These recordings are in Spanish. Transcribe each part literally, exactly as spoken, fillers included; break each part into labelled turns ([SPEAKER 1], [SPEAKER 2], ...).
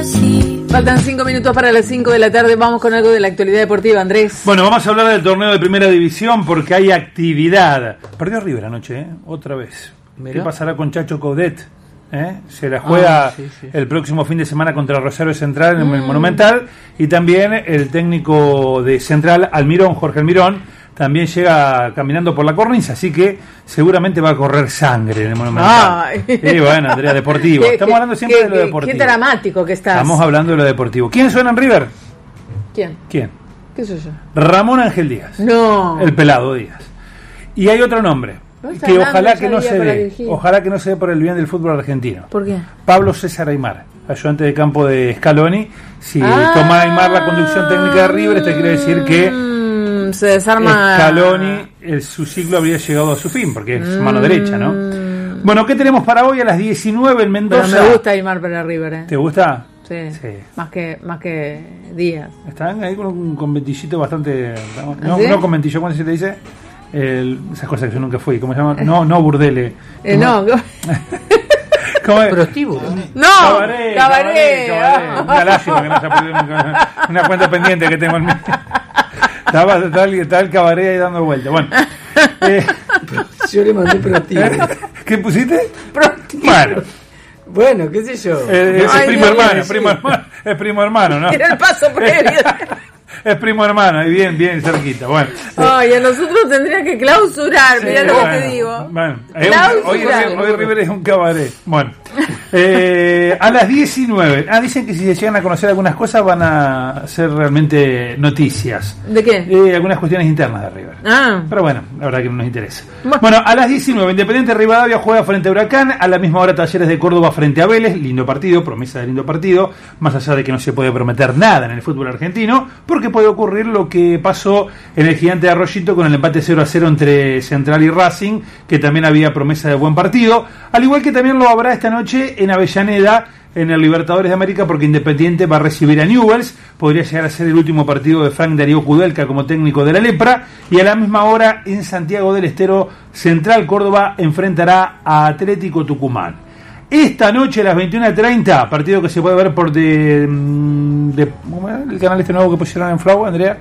[SPEAKER 1] así.
[SPEAKER 2] Faltan cinco minutos para las cinco de la tarde. Vamos con algo de la actualidad deportiva, Andrés.
[SPEAKER 3] Bueno, vamos a hablar del torneo de Primera División porque hay actividad. Perdió River anoche, ¿eh? Otra vez. ¿Mirá? ¿Qué pasará con Chacho Coudet? ¿Eh? Se la juega ah, sí, sí. el próximo fin de semana contra Rosario Central en mm. el Monumental. Y también el técnico de Central, Almirón, Jorge Almirón, también llega caminando por la cornisa, así que seguramente va a correr sangre en el Monumental. Y sí, bueno, Andrea, deportivo.
[SPEAKER 2] ¿Qué,
[SPEAKER 3] Estamos hablando siempre
[SPEAKER 2] qué,
[SPEAKER 3] de lo deportivo.
[SPEAKER 2] Qué dramático que estás.
[SPEAKER 3] Estamos hablando de lo deportivo. ¿Quién suena en River?
[SPEAKER 2] ¿Quién?
[SPEAKER 3] ¿Quién?
[SPEAKER 2] ¿Qué soy yo?
[SPEAKER 3] Ramón Ángel Díaz.
[SPEAKER 2] No.
[SPEAKER 3] El pelado Díaz. Y hay otro nombre que ojalá que no se dé, ojalá que no se dé por el bien del fútbol argentino.
[SPEAKER 2] ¿Por qué?
[SPEAKER 3] Pablo César Aymar, ayudante de campo de Scaloni. Si
[SPEAKER 2] ah,
[SPEAKER 3] toma Aymar la conducción técnica de River, esto quiere decir que
[SPEAKER 2] se desarma.
[SPEAKER 3] Scaloni, el, su ciclo habría llegado a su fin, porque es mano derecha, ¿no? Bueno, ¿qué tenemos para hoy a las diecinueve en Mendoza?
[SPEAKER 2] Pero me gusta Aymar para River, ¿eh?
[SPEAKER 3] ¿Te gusta?
[SPEAKER 2] Sí, sí. Más que más que Díaz.
[SPEAKER 3] Están ahí con un conventillito bastante... No,
[SPEAKER 2] ¿Sí?
[SPEAKER 3] no conventillo, ¿cómo se te dice? El, esas cosas que yo nunca fui, ¿cómo se llama? No, no burdele.
[SPEAKER 2] Eh, no,
[SPEAKER 3] ¿cómo es?
[SPEAKER 4] Prostíbulo.
[SPEAKER 2] No,
[SPEAKER 3] cabaret, cabaret, cabaret. Un gallo que no se ha podido nunca, una cuenta pendiente que tengo en mí. Estaba tal, está el cabaret ahí dando vueltas. Bueno, eh,
[SPEAKER 4] yo le mandé prostíbulo.
[SPEAKER 3] ¿Qué pusiste?
[SPEAKER 2] Prostíbulo.
[SPEAKER 3] Bueno.
[SPEAKER 4] Bueno, qué sé yo.
[SPEAKER 3] Eh, es Ay, primo Dios hermano, es primo hermano, es primo hermano, ¿no?
[SPEAKER 2] Era el paso previo.
[SPEAKER 3] Es primo hermano, ahí bien, bien cerquita. Bueno.
[SPEAKER 2] Ay, a nosotros tendría que clausurar, sí, mirá lo bueno, que te digo.
[SPEAKER 3] Bueno, hoy, hoy, hoy River es un cabaret. Bueno, eh, a las diecinueve. Ah, dicen que si se llegan a conocer algunas cosas van a ser realmente noticias.
[SPEAKER 2] ¿De qué?
[SPEAKER 3] Eh, algunas cuestiones internas de River.
[SPEAKER 2] Ah.
[SPEAKER 3] Pero bueno, la verdad que no nos interesa. Bueno, bueno a las diecinueve, Independiente Rivadavia juega frente a Huracán. A la misma hora, Talleres de Córdoba frente a Vélez. Lindo partido, promesa de lindo partido. Más allá de que no se puede prometer nada en el fútbol argentino, porque puede ocurrir lo que pasó en el Gigante de Arroyito con el empate cero a cero entre Central y Racing, que también había promesa de buen partido, al igual que también lo habrá esta noche en Avellaneda en el Libertadores de América, porque Independiente va a recibir a Newell's. Podría llegar a ser el último partido de Frank Darío Kudelka como técnico de la Lepra. Y a la misma hora en Santiago del Estero, Central Córdoba enfrentará a Atlético Tucumán. Esta noche a las veintiuna treinta, partido que se puede ver por de, de, el canal este nuevo que pusieron en Flow, Andrea.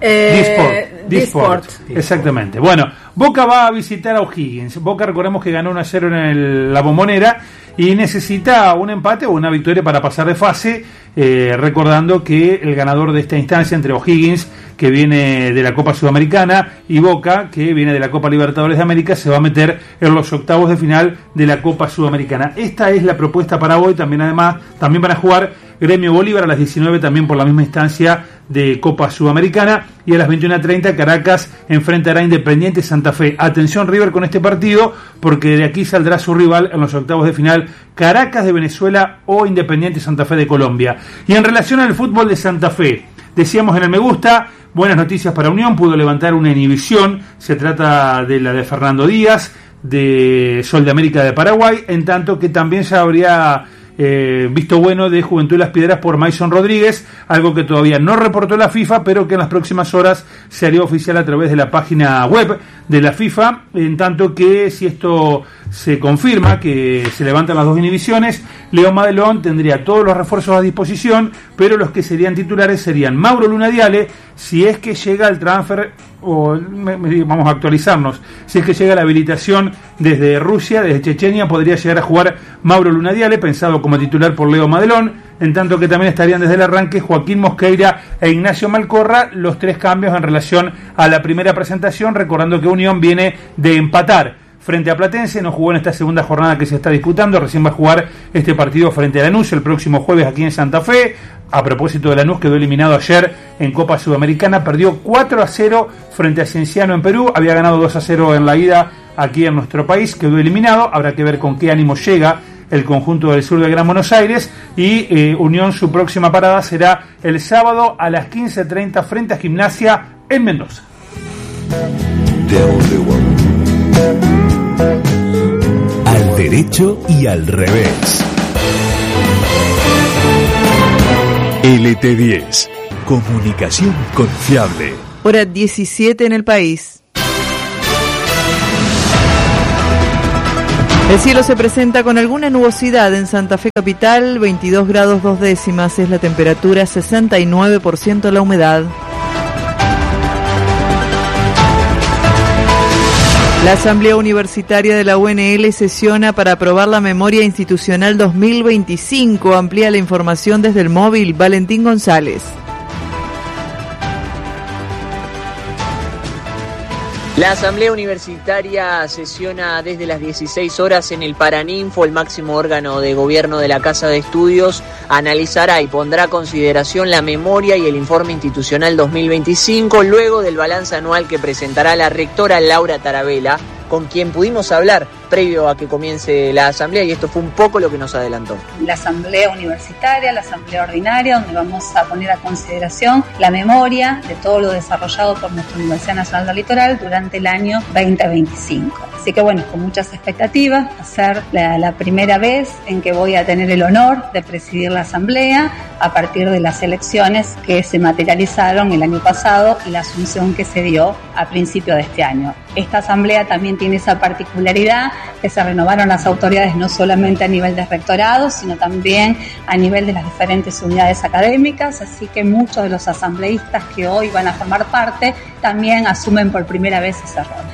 [SPEAKER 2] Eh,
[SPEAKER 3] D-Sport. Exactamente. Bueno, Boca va a visitar a O'Higgins. Boca, recordemos que ganó uno a cero en el, la Bombonera y necesita un empate o una victoria para pasar de fase, eh, recordando que el ganador de esta instancia entre O'Higgins, que viene de la Copa Sudamericana, y Boca, que viene de la Copa Libertadores de América, se va a meter en los octavos de final de la Copa Sudamericana. Esta es la propuesta para hoy. También además, también van a jugar Gremio Bolívar a las diecinueve, también por la misma instancia de Copa Sudamericana, y a las veintiuna treinta Caracas enfrentará a Independiente Santa Fe. Atención River con este partido, porque de aquí saldrá su rival en los octavos de final, Caracas de Venezuela o Independiente Santa Fe de Colombia. Y en relación al fútbol de Santa Fe, decíamos en el Me Gusta, buenas noticias para Unión, pudo levantar una inhibición, se trata de la de Fernando Díaz, de Sol de América de Paraguay, en tanto que también ya habría Eh, visto bueno de Juventud de las Piedras por Mason Rodríguez, algo que todavía no reportó la FIFA, pero que en las próximas horas se haría oficial a través de la página web de la FIFA, en tanto que si esto se confirma, que se levantan las dos inhibiciones, Leo Madelón tendría todos los refuerzos a disposición, pero los que serían titulares serían Mauro Lunadiale, si es que llega el transfer, o vamos a actualizarnos, si es que llega la habilitación desde Rusia, desde Chechenia, podría llegar a jugar Mauro Lunadiale, pensado como titular por Leo Madelón, en tanto que también estarían desde el arranque Joaquín Mosqueira e Ignacio Malcorra, los tres cambios en relación a la primera presentación, recordando que Unión viene de empatar frente a Platense, no jugó en esta segunda jornada que se está disputando, recién va a jugar este partido frente a Lanús el próximo jueves aquí en Santa Fe. A propósito de Lanús, quedó eliminado ayer en Copa Sudamericana, perdió cuatro a cero frente a Cienciano en Perú, había ganado dos a cero en la ida aquí en nuestro país, quedó eliminado, habrá que ver con qué ánimo llega el conjunto del sur del Gran Buenos Aires, y eh, Unión, su próxima parada será el sábado a las quince treinta frente a Gimnasia en Mendoza.
[SPEAKER 5] Al derecho y al revés. L T diez, comunicación confiable.
[SPEAKER 2] Hora diecisiete en el país. El cielo se presenta con alguna nubosidad en Santa Fe capital, veintidós grados dos décimas es la temperatura, sesenta y nueve por ciento la humedad. La Asamblea Universitaria de la U N L sesiona para aprobar la Memoria Institucional dos mil veinticinco. Amplía la información desde el móvil Valentín González.
[SPEAKER 1] La Asamblea Universitaria sesiona desde las dieciséis horas en el Paraninfo, el máximo órgano de gobierno de la Casa de Estudios. Analizará y pondrá a consideración la memoria y el informe institucional dos mil veinticinco, luego del balance anual que presentará la rectora Laura Tarabella, con quien pudimos hablar previo a que comience la asamblea, y esto fue un poco lo que nos adelantó.
[SPEAKER 6] La asamblea universitaria, la asamblea ordinaria, donde vamos a poner a consideración la memoria de todo lo desarrollado por nuestra Universidad Nacional del Litoral durante el año veinte veinticinco. Así que bueno, con muchas expectativas, va a ser la, la primera vez en que voy a tener el honor de presidir la asamblea a partir de las elecciones que se materializaron el año pasado y la asunción que se dio a principio de este año. Esta asamblea también tiene esa particularidad que se renovaron las autoridades no solamente a nivel de rectorado, sino también a nivel de las diferentes unidades académicas, así que muchos de los asambleístas que hoy van a formar parte también asumen por primera vez ese rol.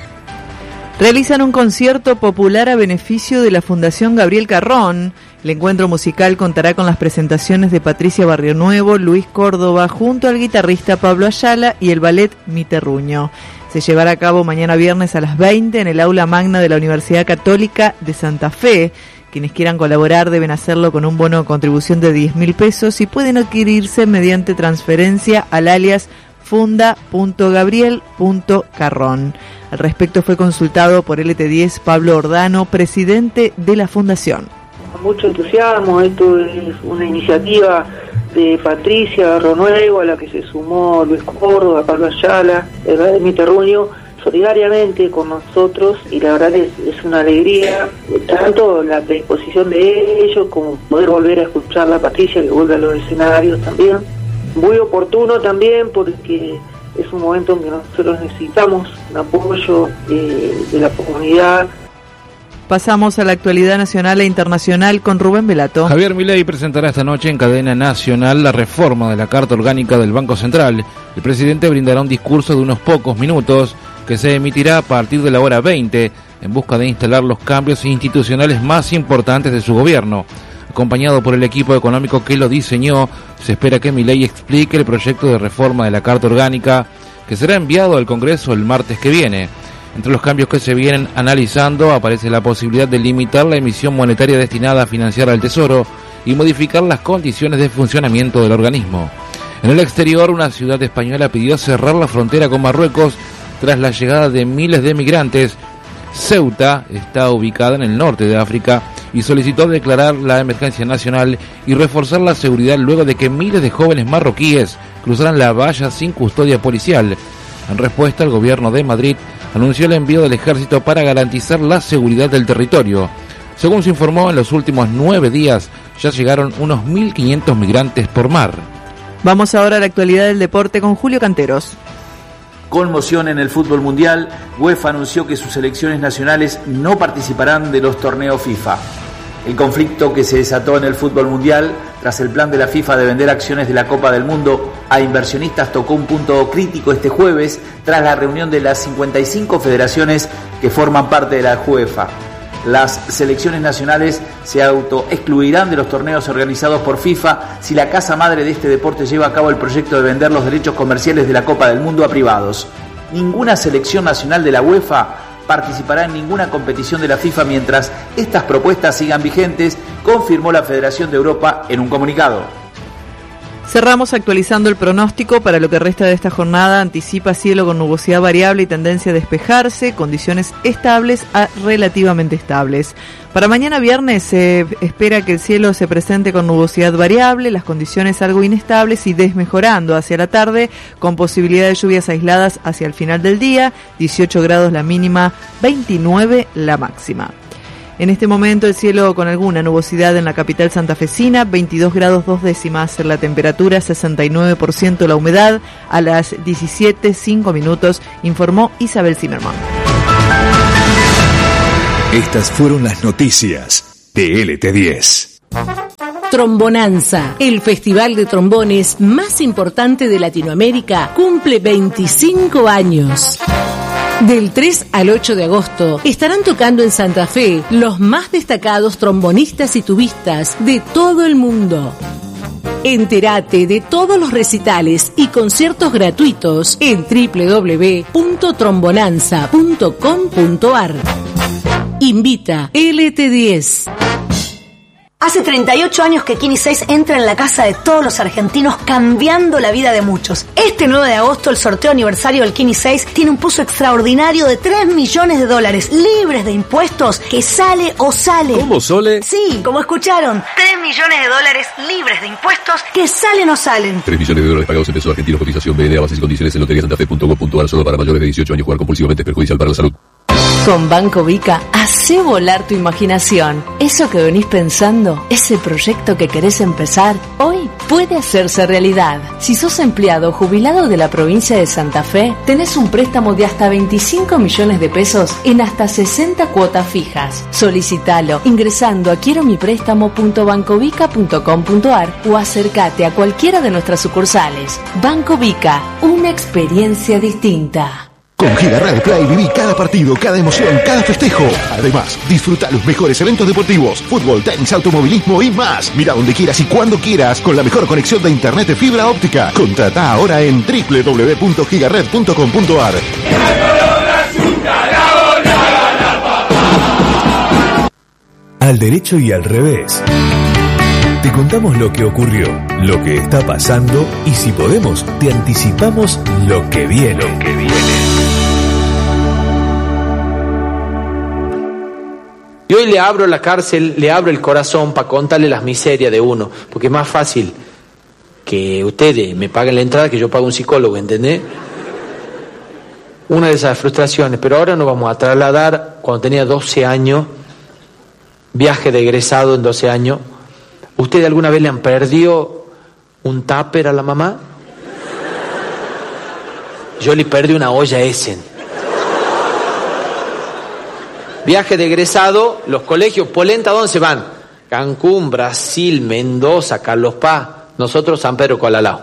[SPEAKER 2] Realizan un concierto popular a beneficio de la Fundación Gabriel Carrón. El encuentro musical contará con las presentaciones de Patricia Barrionuevo, Luis Córdoba, junto al guitarrista Pablo Ayala y el ballet Mi Terruño. Se llevará a cabo mañana viernes a las veinte en el aula magna de la Universidad Católica de Santa Fe. Quienes quieran colaborar deben hacerlo con un bono de contribución de diez mil pesos y pueden adquirirse mediante transferencia al alias funda punto gabriel punto carrón. Al respecto fue consultado por L T diez Pablo Ordano, presidente de la fundación.
[SPEAKER 7] Mucho entusiasmo, esto es una iniciativa de Patricia Barrionuevo, a la que se sumó Luis Córdoba, Pablo Ayala, el ballet Mi Terruño, solidariamente con nosotros, y la verdad es, es una alegría, tanto la predisposición de ellos como poder volver a escuchar a Patricia, que vuelve a los escenarios también. Muy oportuno también porque es un momento en que nosotros necesitamos un apoyo eh, de la comunidad.
[SPEAKER 2] Pasamos a la actualidad nacional e internacional con Rubén Velato.
[SPEAKER 8] Javier Milei presentará esta noche en cadena nacional la reforma de la Carta Orgánica del Banco Central. El presidente brindará un discurso de unos pocos minutos que se emitirá a partir de la hora veinte en busca de instalar los cambios institucionales más importantes de su gobierno. Acompañado por el equipo económico que lo diseñó, se espera que Milei explique el proyecto de reforma de la Carta Orgánica que será enviado al Congreso el martes que viene. Entre los cambios que se vienen analizando aparece la posibilidad de limitar la emisión monetaria destinada a financiar al Tesoro y modificar las condiciones de funcionamiento del organismo. En el exterior, una ciudad española pidió cerrar la frontera con Marruecos tras la llegada de miles de migrantes. Ceuta está ubicada en el norte de África y solicitó declarar la emergencia nacional y reforzar la seguridad luego de que miles de jóvenes marroquíes cruzaran la valla sin custodia policial. En respuesta, el gobierno de Madrid anunció el envío del ejército para garantizar la seguridad del territorio. Según se informó, en los últimos nueve días ya llegaron unos mil quinientos migrantes por mar.
[SPEAKER 2] Vamos ahora a la actualidad del deporte con Julio Canteros.
[SPEAKER 9] Conmoción en el fútbol mundial, UEFA anunció que sus selecciones nacionales no participarán de los torneos FIFA. El conflicto que se desató en el fútbol mundial tras el plan de la FIFA de vender acciones de la Copa del Mundo a inversionistas tocó un punto crítico este jueves tras la reunión de las cincuenta y cinco federaciones que forman parte de la UEFA. Las selecciones nacionales se autoexcluirán de los torneos organizados por FIFA si la casa madre de este deporte lleva a cabo el proyecto de vender los derechos comerciales de la Copa del Mundo a privados. Ninguna selección nacional de la UEFA participará en ninguna competición de la FIFA mientras estas propuestas sigan vigentes, confirmó la Federación de Europa en un comunicado.
[SPEAKER 2] Cerramos actualizando el pronóstico para lo que resta de esta jornada. Anticipa cielo con nubosidad variable y tendencia a despejarse, condiciones estables a relativamente estables. Para mañana viernes se espera que el cielo se presente con nubosidad variable, las condiciones algo inestables y desmejorando hacia la tarde, con posibilidad de lluvias aisladas hacia el final del día, dieciocho grados la mínima, veintinueve la máxima. En este momento el cielo con alguna nubosidad en la capital santafesina, veintidós grados dos décimas la temperatura, sesenta y nueve por ciento la humedad. A las diecisiete cinco minutos informó Isabel Zimmerman.
[SPEAKER 5] Estas fueron las noticias de L T diez.
[SPEAKER 10] Trombonanza, el festival de trombones más importante de Latinoamérica, cumple veinticinco años. Del tres al ocho de agosto estarán tocando en Santa Fe los más destacados trombonistas y tubistas de todo el mundo. Entérate de todos los recitales y conciertos gratuitos en doble u doble u doble u punto trombonanza punto com punto a r. Invita L T diez.
[SPEAKER 11] Hace treinta y ocho años que Kini seis entra en la casa de todos los argentinos, cambiando la vida de muchos. Este nueve de agosto, el sorteo aniversario del Kini seis tiene un pozo extraordinario de tres millones de dólares, libres de impuestos, que sale o sale.
[SPEAKER 5] ¿Cómo, Sole?
[SPEAKER 11] Sí, como escucharon, tres millones de dólares libres de impuestos, que salen o salen.
[SPEAKER 12] tres millones de dólares pagados en pesos argentinos, cotización B D A, bases y condiciones en lotería santa fe punto com punto a r, solo para mayores de dieciocho años. Jugar compulsivamente es perjudicial para la salud.
[SPEAKER 10] Con Banco Vica, hacé volar tu imaginación. Eso que venís pensando, ese proyecto que querés empezar, hoy puede hacerse realidad. Si sos empleado o jubilado de la provincia de Santa Fe, tenés un préstamo de hasta veinticinco millones de pesos en hasta sesenta cuotas fijas. Solicitalo ingresando a quiero mi préstamo punto bancovica punto com punto a r o acércate a cualquiera de nuestras sucursales. Banco Vica, una experiencia distinta.
[SPEAKER 13] Con Giga Play viví cada partido, cada emoción, cada festejo. Además, disfruta los mejores eventos deportivos, fútbol, tenis, automovilismo y más. Mira donde quieras y cuando quieras con la mejor conexión de internet de fibra óptica. Contrata ahora en doble u doble u doble u punto gigared punto com punto a r.
[SPEAKER 5] Al derecho y al revés. Te contamos lo que ocurrió, lo que está pasando y si podemos, te anticipamos lo que viene. Lo que viene.
[SPEAKER 14] Y hoy le abro la cárcel, le abro el corazón para contarle las miserias de uno, porque es más fácil que ustedes me paguen la entrada que yo pague un psicólogo, ¿entendés? Una de esas frustraciones, pero ahora nos vamos a trasladar, cuando tenía doce años, viaje de egresado en doce años. ¿Ustedes alguna vez le han perdido un tupper a la mamá? Yo le perdí una olla Essen. Viaje de egresado, los colegios, Polenta, ¿dónde se van? Cancún, Brasil, Mendoza, Carlos Paz, nosotros San Pedro Colalao.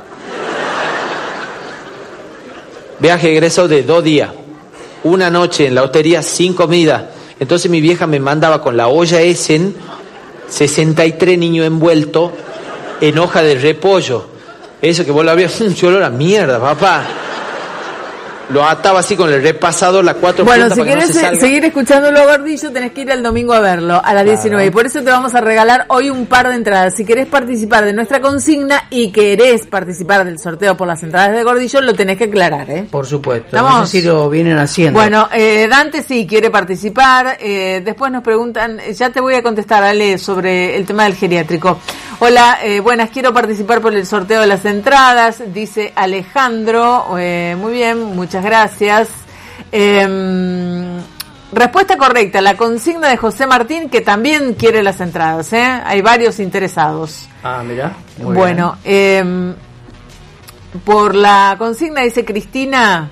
[SPEAKER 14] Viaje de egresado de dos días, una noche en la hostería sin comida. Entonces mi vieja me mandaba con la olla Essen, sesenta y tres niños envueltos en hoja de repollo. Eso que vos lo habías, un olor a mierda, papá. Lo ataba así con el repasador, las cuatro
[SPEAKER 2] bueno,
[SPEAKER 14] puntas
[SPEAKER 2] si
[SPEAKER 14] para que no se
[SPEAKER 2] querés
[SPEAKER 14] salga.
[SPEAKER 2] seguir escuchándolo Gordillo, tenés que ir el domingo a verlo, a las
[SPEAKER 14] Claro.
[SPEAKER 2] diecinueve. Y por eso te vamos a regalar hoy un par de entradas. Si querés participar de nuestra consigna y querés participar del sorteo por las entradas de Gordillo, lo tenés que aclarar, ¿eh?
[SPEAKER 4] Por supuesto.
[SPEAKER 2] Vamos.
[SPEAKER 4] No sé si lo vienen haciendo.
[SPEAKER 2] Bueno, eh, Dante sí quiere participar. Eh, después nos preguntan, ya te voy a contestar, Ale, sobre el tema del geriátrico. Hola, eh, buenas, quiero participar por el sorteo de las entradas, dice Alejandro. Eh, muy bien, muchas gracias. Eh, respuesta correcta, la consigna de José Martín, que también quiere las entradas, ¿eh? Hay varios interesados.
[SPEAKER 4] Ah, mira. Muy
[SPEAKER 2] Bueno, eh, por la consigna dice Cristina,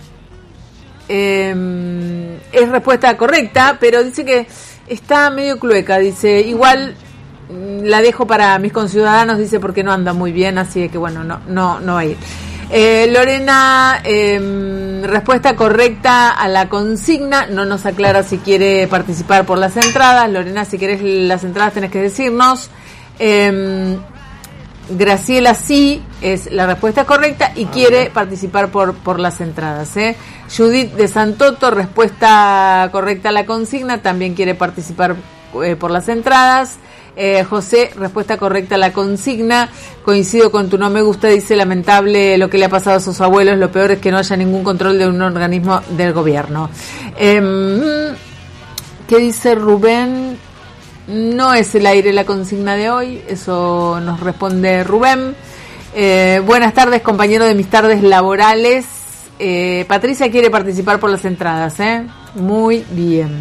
[SPEAKER 2] eh, es respuesta correcta, pero dice que está medio clueca, dice, igual mm, la dejo para mis conciudadanos, dice, porque no anda muy bien, así que bueno, no, no, no va a ir. Eh, Lorena, eh, respuesta correcta a la consigna, no nos aclara si quiere participar por las entradas. Lorena, si querés las entradas tenés que decirnos. Eh, Graciela sí es la respuesta correcta y quiere participar por, por las entradas, ¿eh? Judith de Santoto, respuesta correcta a la consigna, también quiere participar eh, por las entradas. Eh, José, respuesta correcta a la consigna, coincido con tu no me gusta, dice, lamentable lo que le ha pasado a sus abuelos, lo peor es que no haya ningún control de un organismo del gobierno. Eh, ¿Qué dice Rubén? No es el aire la consigna de hoy, eso nos responde Rubén. Eh, buenas tardes, compañero de mis tardes laborales. Eh, Patricia quiere participar por las entradas, ¿eh? Muy bien.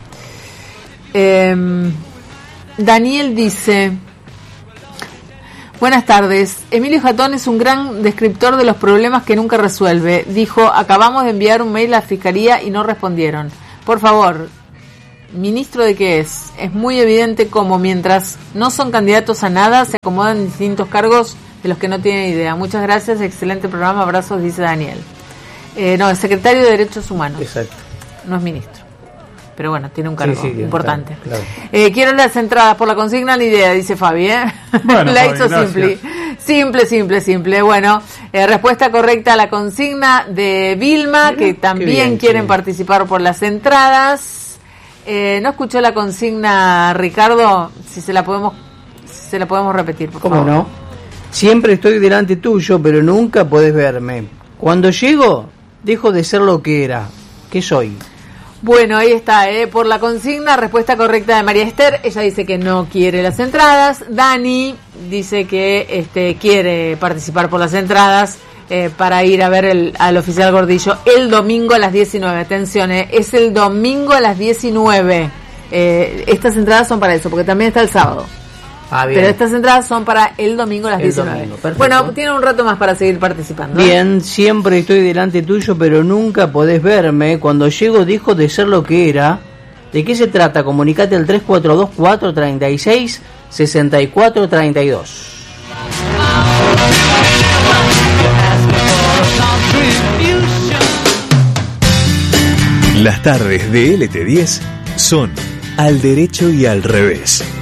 [SPEAKER 2] Eh, Daniel dice, buenas tardes, Emilio Jatón es un gran descriptor de los problemas que nunca resuelve. Dijo, acabamos de enviar un mail a la Fiscalía y no respondieron. Por favor, ¿Ministro de qué es? Es muy evidente como mientras no son candidatos a nada, se acomodan en distintos cargos de los que no tienen idea. Muchas gracias, excelente programa, abrazos, dice Daniel. Eh, no, es secretario de Derechos Humanos.
[SPEAKER 4] Exacto.
[SPEAKER 2] No es ministro. Pero bueno, tiene un cargo
[SPEAKER 4] Sí, sí,
[SPEAKER 2] importante.
[SPEAKER 4] Claro, claro.
[SPEAKER 2] Eh, quiero las entradas por la consigna, ni idea, dice Fabi, ¿eh?
[SPEAKER 3] Bueno,
[SPEAKER 2] la
[SPEAKER 3] Fabi,
[SPEAKER 2] hizo
[SPEAKER 3] gracias.
[SPEAKER 2] simple. Simple, simple, simple. Bueno, eh, respuesta correcta a la consigna de Vilma,
[SPEAKER 4] Mira,
[SPEAKER 2] que también
[SPEAKER 4] qué bien,
[SPEAKER 2] quieren
[SPEAKER 4] sí.
[SPEAKER 2] participar por las entradas. Eh, ¿No escuchó la consigna, Ricardo? Si se la podemos, si se la podemos repetir, por
[SPEAKER 4] ¿Cómo
[SPEAKER 2] favor.
[SPEAKER 4] no? Siempre estoy delante tuyo, pero nunca podés verme. Cuando llego, dejo de ser lo que era. ¿Qué soy?
[SPEAKER 2] Bueno, ahí está, ¿eh? Por la consigna, respuesta correcta de María Esther. Ella dice que no quiere las entradas. Dani dice que este quiere participar por las entradas eh, para ir a ver el, al oficial Gordillo el domingo a las diecinueve. Atención, ¿eh? Es el domingo a las diecinueve. Eh, estas entradas son para eso, porque también está el sábado.
[SPEAKER 4] Ah, bien.
[SPEAKER 2] Pero estas entradas son para el domingo a las
[SPEAKER 4] El
[SPEAKER 2] diecinueve.
[SPEAKER 4] domingo, perfecto.
[SPEAKER 2] Bueno, tienen un rato más para seguir participando. ¿eh?
[SPEAKER 4] Bien, siempre estoy delante tuyo, pero nunca podés verme. Cuando llego, dejo de ser lo que era. ¿De qué se trata? Comunicate al tres cuatro dos, cuatro tres seis, seis cuatro tres dos.
[SPEAKER 5] Las tardes de L T diez son al derecho y al revés.